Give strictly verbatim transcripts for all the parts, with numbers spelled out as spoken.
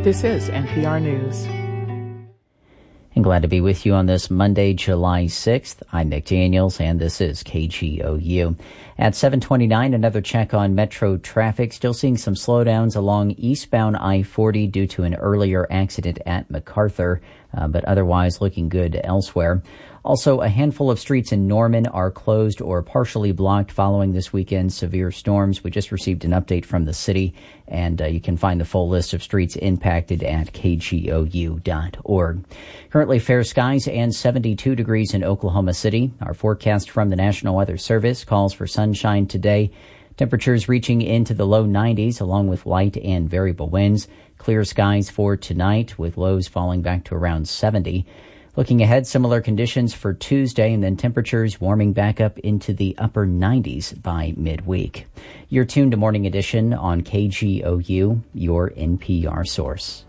This is N P R News. And glad to be with you on this Monday, July sixth. I'm Nick Daniels, and this is K G O U. At seven twenty-nine, another check on Metro traffic. Still seeing some slowdowns along eastbound I forty due to an earlier accident at MacArthur, uh, but otherwise looking good elsewhere. Also, a handful of streets in Norman are closed or partially blocked following this weekend's severe storms. We just received an update from the city, and uh, you can find the full list of streets impacted at K G O U dot org. Currently fair skies and seventy-two degrees in Oklahoma City. Our forecast from the National Weather Service calls for sunshine today. Temperatures reaching into the low nineties along with light and variable winds. Clear skies for tonight with lows falling back to around seventy. Looking ahead, similar conditions for Tuesday, and then temperatures warming back up into the upper nineties by midweek. You're tuned to Morning Edition on K G O U, your N P R source.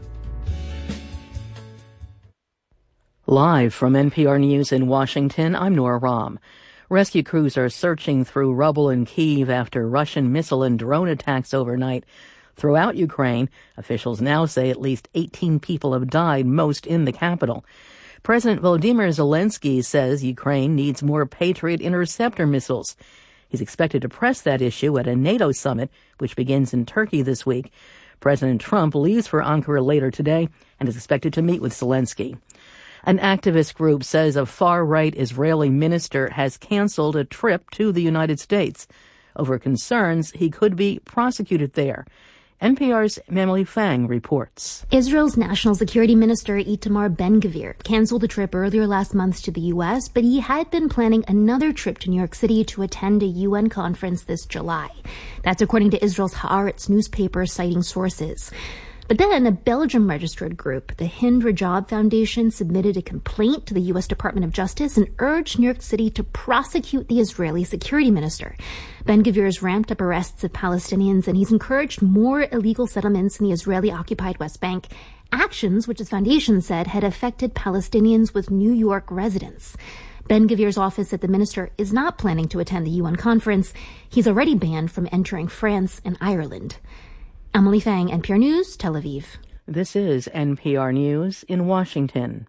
Live from N P R News in Washington, I'm Nora Rahm. Rescue crews are searching through rubble in Kyiv after Russian missile and drone attacks overnight. Throughout Ukraine, officials now say at least eighteen people have died, most in the capital. President Volodymyr Zelensky says Ukraine needs more Patriot interceptor missiles. He's expected to press that issue at a NATO summit, which begins in Turkey this week. President Trump leaves for Ankara later today and is expected to meet with Zelensky. An activist group says a far-right Israeli minister has canceled a trip to the United States over concerns he could be prosecuted there. N P R's Emily Fang reports. Israel's National Security Minister Itamar Ben-Gvir canceled a trip earlier last month to the U S, but he had been planning another trip to New York City to attend a U N conference this July. That's according to Israel's Haaretz newspaper, citing sources. But then a Belgium-registered group, the Hind Rajab Foundation, submitted a complaint to the U S Department of Justice and urged New York City to prosecute the Israeli security minister. Ben-Gvir has ramped up arrests of Palestinians, and he's encouraged more illegal settlements in the Israeli-occupied West Bank, actions which his foundation said had affected Palestinians with New York residents. Ben-Gvir's office at the minister is not planning to attend the U N conference. He's already banned from entering France and Ireland. Emily Fang, N P R News, Tel Aviv. This is N P R News in Washington.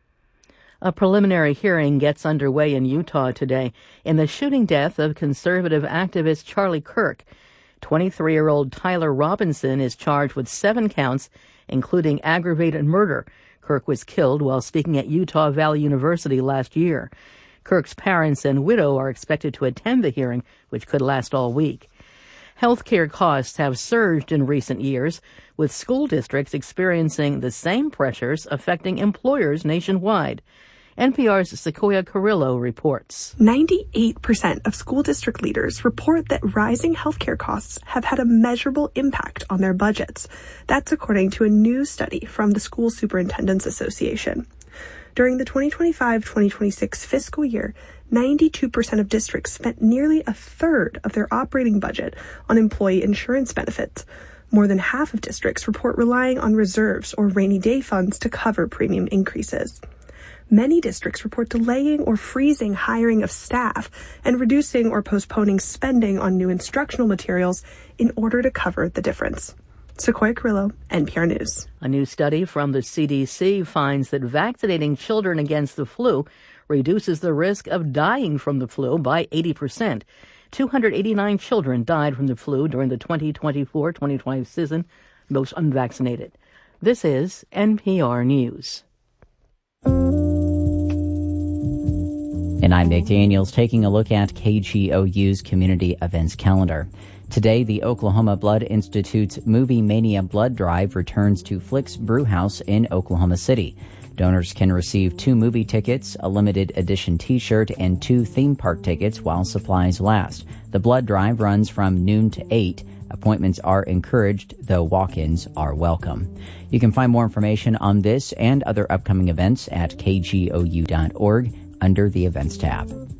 A preliminary hearing gets underway in Utah today in the shooting death of conservative activist Charlie Kirk. twenty-three-year-old Tyler Robinson is charged with seven counts, including aggravated murder. Kirk was killed while speaking at Utah Valley University last year. Kirk's parents and widow are expected to attend the hearing, which could last all week. Healthcare costs have surged in recent years, with school districts experiencing the same pressures affecting employers nationwide. N P R's Sequoia Carrillo reports. ninety-eight percent of school district leaders report that rising healthcare costs have had a measurable impact on their budgets. That's according to a new study from the School Superintendents Association. During the twenty twenty-five twenty twenty-six fiscal year, ninety-two percent of districts spent nearly a third of their operating budget on employee insurance benefits. More than half of districts report relying on reserves or rainy day funds to cover premium increases. Many districts report delaying or freezing hiring of staff and reducing or postponing spending on new instructional materials in order to cover the difference. Sequoia Carrillo, N P R News. A new study from the C D C finds that vaccinating children against the flu reduces the risk of dying from the flu by eighty percent. two hundred eighty-nine children died from the flu during the twenty twenty-four twenty twenty season, most unvaccinated. This is N P R News. And I'm Nick Daniels, taking a look at K G O U's community events calendar. Today, the Oklahoma Blood Institute's Movie Mania Blood Drive returns to Flick's Brewhouse in Oklahoma City. Donors can receive two movie tickets, a limited edition t-shirt, and two theme park tickets while supplies last. The blood drive runs from noon to eight. Appointments are encouraged, though walk-ins are welcome. You can find more information on this and other upcoming events at K G O U dot org under the Events tab.